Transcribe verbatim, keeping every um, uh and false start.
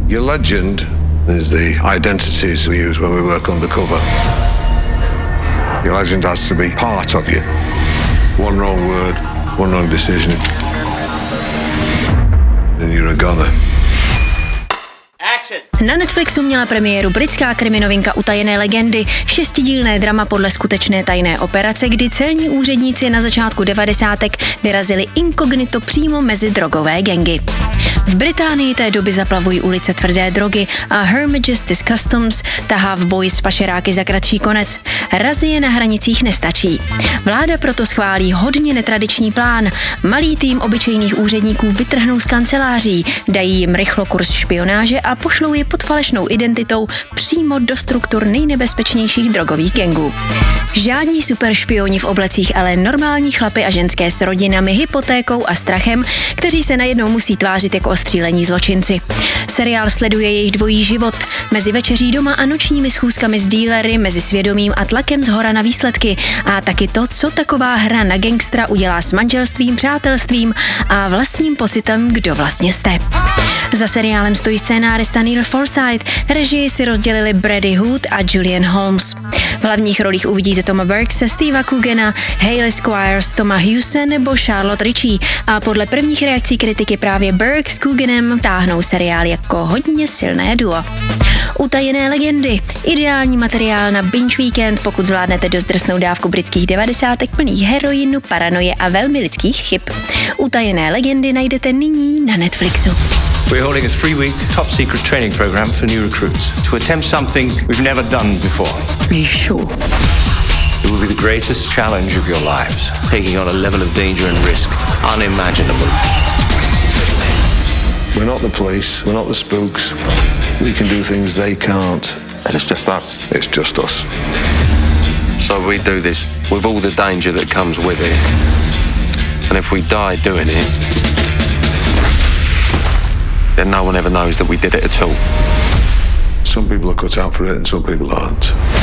Your legend is the identities we use when we work undercover. Your legend has to be part of you. One wrong word, one wrong decision, and you're a goner. Na Netflixu měla premiéru britská kriminovinka Utajené legendy, šestidílné drama podle skutečné tajné operace, kdy celní úředníci na začátku devadesátek vyrazili inkognito přímo mezi drogové gangy. V Británii té doby zaplavují ulice tvrdé drogy a Her Majesty's Customs tahá v boji s pašeráky za kratší konec. Razie na hranicích nestačí. Vláda proto schválí hodně netradiční plán. Malý tým obyčejných úředníků vytrhnou z kanceláří, dají jim rychlo kurz špionáže a pošlou je pod falešnou identitou přímo do struktur nejnebezpečnějších drogových gangů. Žádní superšpioni v oblecích, ale normální chlapy a ženské s rodinami, hypotékou a strachem, kteří se najednou musí tvářit jako ostřílení zločinci. Seriál sleduje jejich dvojí život mezi večeří doma a nočními schůzkami s dílery, mezi svědomím a tlakem zhora na výsledky a taky to, co taková hra na gangstra udělá s manželstvím, přátelstvím a vlastním pocitem, kdo vlastně jste. Za seriálem stojí scénárista Neil Forsyth, režii si rozdělili Brady Hood a Julian Holmes. V hlavních rolích uvidíte Toma Burkese, Steva Coogana, Hayley Squires, Toma Hughese nebo Charlotte Ritchie a podle prvních reakcí kritiky právě Burke s Cooganem táhnou seriál jako hodně silné duo. Utajené legendy. Ideální materiál na binge weekend, pokud zvládnete dost drsnou dávku britských devadesátek plných heroinu, paranoje a velmi lidských chyb. Utajené legendy najdete nyní na Netflixu. We're holding a three-week top-secret training program for new recruits to attempt something we've never done before. Are you sure? It will be the greatest challenge of your lives, taking on a level of danger and risk unimaginable. We're not the police, we're not the spooks. We can do things they can't. And it's just us. It's just us. So we do this with all the danger that comes with it. And if we die doing it, then no one ever knows that we did it at all. Some people are cut out for it and some people aren't.